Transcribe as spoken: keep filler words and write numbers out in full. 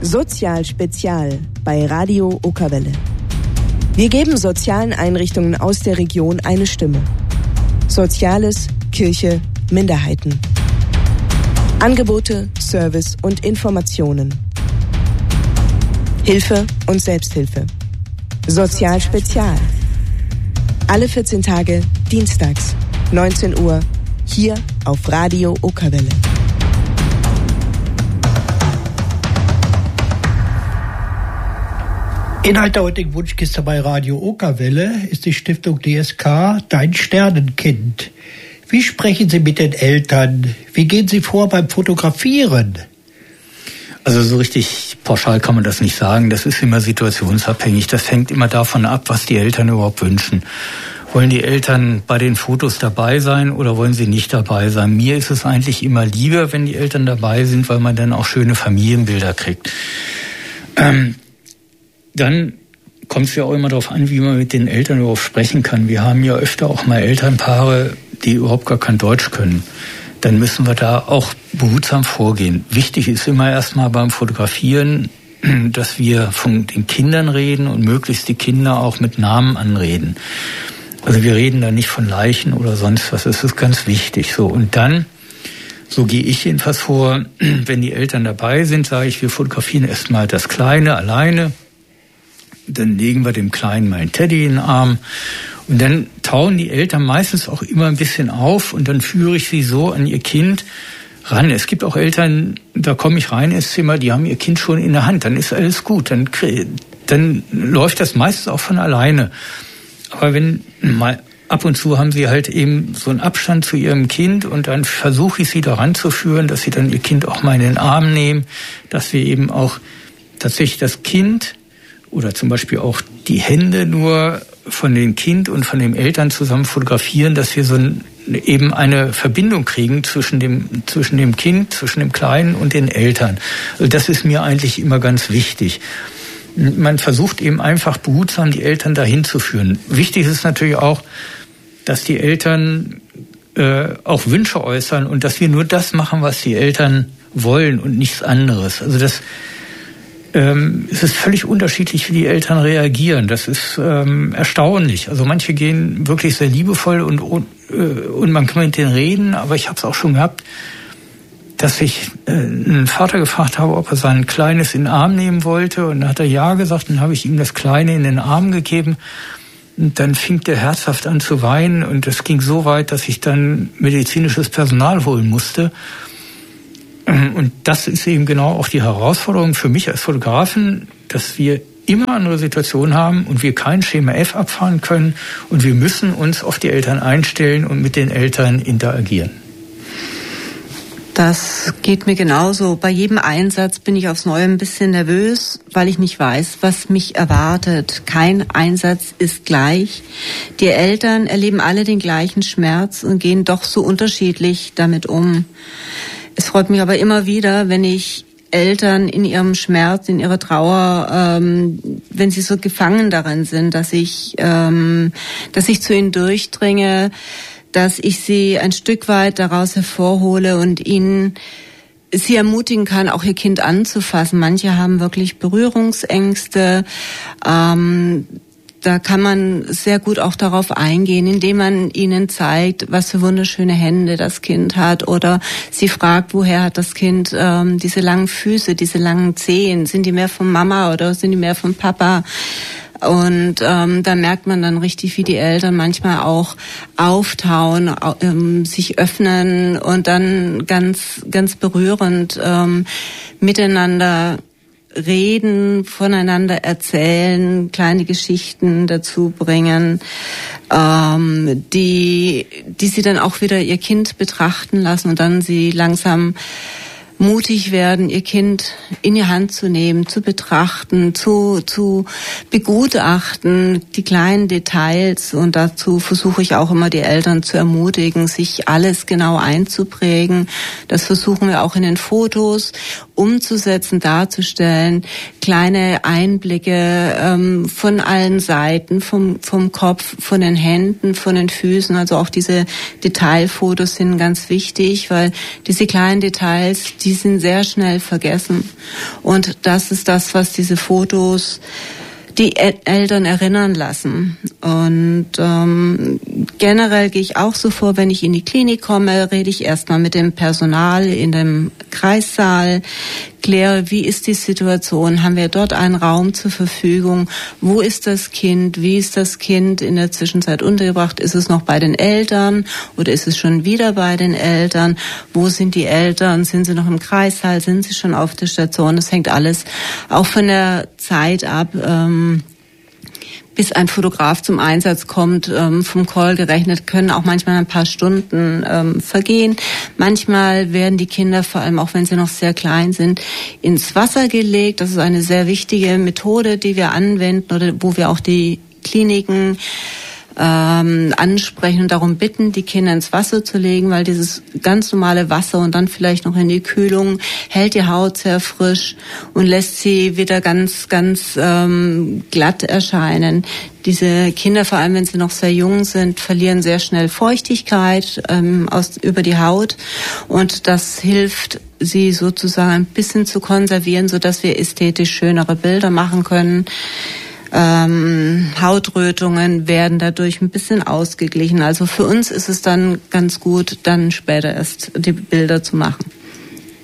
Sozial Spezial bei Radio Okerwelle. Wir geben sozialen Einrichtungen aus der Region eine Stimme. Soziales, Kirche, Minderheiten. Angebote, Service und Informationen. Hilfe und Selbsthilfe. Sozial Spezial. Alle vierzehn Tage, dienstags, neunzehn Uhr, hier auf Radio Okerwelle. Inhalt der heutigen Wunschkiste bei Radio Okerwelle ist die Stiftung D S K Dein Sternenkind. Wie sprechen Sie mit den Eltern? Wie gehen Sie vor beim Fotografieren? Also so richtig pauschal kann man das nicht sagen. Das ist immer situationsabhängig. Das hängt immer davon ab, was die Eltern überhaupt wünschen. Wollen die Eltern bei den Fotos dabei sein oder wollen sie nicht dabei sein? Mir ist es eigentlich immer lieber, wenn die Eltern dabei sind, weil man dann auch schöne Familienbilder kriegt. Ähm, dann kommt es ja auch immer darauf an, wie man mit den Eltern überhaupt sprechen kann. Wir haben ja öfter auch mal Elternpaare, die überhaupt gar kein Deutsch können. Dann müssen wir da auch behutsam vorgehen. Wichtig ist immer erstmal beim Fotografieren, dass wir von den Kindern reden und möglichst die Kinder auch mit Namen anreden. Also wir reden da nicht von Leichen oder sonst was. Das ist ganz wichtig. So, und dann, so gehe ich jedenfalls vor, wenn die Eltern dabei sind, sage ich, wir fotografieren erstmal das Kleine alleine. Dann legen wir dem Kleinen mal einen Teddy in den Arm. Und dann tauen die Eltern meistens auch immer ein bisschen auf und dann führe ich sie so an ihr Kind ran. Es gibt auch Eltern, da komme ich rein ins Zimmer, die haben ihr Kind schon in der Hand, dann ist alles gut. Dann, dann läuft das meistens auch von alleine. Aber wenn mal ab und zu haben sie halt eben so einen Abstand zu ihrem Kind und dann versuche ich sie da ranzuführen, dass sie dann ihr Kind auch mal in den Arm nehmen, dass wir eben auch tatsächlich das Kind oder zum Beispiel auch die Hände nur von dem Kind und von den Eltern zusammen fotografieren, dass wir so ein, eben eine Verbindung kriegen zwischen dem, zwischen dem Kind, zwischen dem Kleinen und den Eltern. Also das ist mir eigentlich immer ganz wichtig. Man versucht eben einfach behutsam die Eltern dahin zu führen. Wichtig ist natürlich auch, dass die Eltern äh, auch Wünsche äußern und dass wir nur das machen, was die Eltern wollen und nichts anderes. Also das ähm, es ist völlig unterschiedlich, wie die Eltern reagieren. Das ist ähm, erstaunlich. Also manche gehen wirklich sehr liebevoll und, und, äh, und man kann mit denen reden, aber ich habe es auch schon gehabt, dass ich äh, einen Vater gefragt habe, ob er sein Kleines in den Arm nehmen wollte. Und dann hat er ja gesagt, dann habe ich ihm das Kleine in den Arm gegeben. Und dann fing der herzhaft an zu weinen. Und es ging so weit, dass ich dann medizinisches Personal holen musste. Und das ist eben genau auch die Herausforderung für mich als Fotografen, dass wir immer andere Situationen haben und wir kein Schema F abfahren können. Und wir müssen uns auf die Eltern einstellen und mit den Eltern interagieren. Das geht mir genauso. Bei jedem Einsatz bin ich aufs Neue ein bisschen nervös, weil ich nicht weiß, was mich erwartet. Kein Einsatz ist gleich. Die Eltern erleben alle den gleichen Schmerz und gehen doch so unterschiedlich damit um. Es freut mich aber immer wieder, wenn ich Eltern in ihrem Schmerz, in ihrer Trauer, ähm, wenn sie so gefangen darin sind, dass ich, ähm, dass ich zu ihnen durchdringe, dass ich sie ein Stück weit daraus hervorhole und ihnen sie ermutigen kann, auch ihr Kind anzufassen. Manche haben wirklich Berührungsängste. Ähm, da kann man sehr gut auch darauf eingehen, indem man ihnen zeigt, was für wunderschöne Hände das Kind hat. Oder sie fragt, woher hat das Kind ähm, diese langen Füße, diese langen Zehen? Sind die mehr von Mama oder sind die mehr von Papa? Und ähm, da merkt man dann richtig, wie die Eltern manchmal auch auftauen, ähm, sich öffnen und dann ganz, ganz berührend ähm, miteinander reden, voneinander erzählen, kleine Geschichten dazu bringen, ähm, die, die sie dann auch wieder ihr Kind betrachten lassen und dann sie langsam mutig werden, ihr Kind in die Hand zu nehmen, zu betrachten, zu, zu begutachten, die kleinen Details. Und dazu versuche ich auch immer die Eltern zu ermutigen, sich alles genau einzuprägen. Das versuchen wir auch in den Fotos umzusetzen, darzustellen, kleine Einblicke ähm, von allen Seiten, vom, vom Kopf, von den Händen, von den Füßen. Also auch diese Detailfotos sind ganz wichtig, weil diese kleinen Details, die sind sehr schnell vergessen. Und das ist das, was diese Fotos die Eltern erinnern lassen. Und ähm, generell gehe ich auch so vor, wenn ich in die Klinik komme, rede ich erstmal mit dem Personal in dem Kreissaal, kläre, wie ist die Situation, haben wir dort einen Raum zur Verfügung, wo ist das Kind, wie ist das Kind in der Zwischenzeit untergebracht, ist es noch bei den Eltern oder ist es schon wieder bei den Eltern, wo sind die Eltern, sind sie noch im Kreissaal, sind sie schon auf der Station, das hängt alles auch von der Zeit ab, ähm, bis ein Fotograf zum Einsatz kommt, ähm, vom Call gerechnet, können auch manchmal ein paar Stunden ähm, vergehen. Manchmal werden die Kinder, vor allem auch wenn sie noch sehr klein sind, ins Wasser gelegt. Das ist eine sehr wichtige Methode, die wir anwenden oder wo wir auch die Kliniken ähm, ansprechen und darum bitten, die Kinder ins Wasser zu legen, weil dieses ganz normale Wasser und dann vielleicht noch in die Kühlung hält die Haut sehr frisch und lässt sie wieder ganz, ganz ähm, glatt erscheinen. Diese Kinder, vor allem wenn sie noch sehr jung sind, verlieren sehr schnell Feuchtigkeit ähm, aus, über die Haut und das hilft, sie sozusagen ein bisschen zu konservieren, sodass wir ästhetisch schönere Bilder machen können. Ähm, Hautrötungen werden dadurch ein bisschen ausgeglichen. Also für uns ist es dann ganz gut, dann später erst die Bilder zu machen.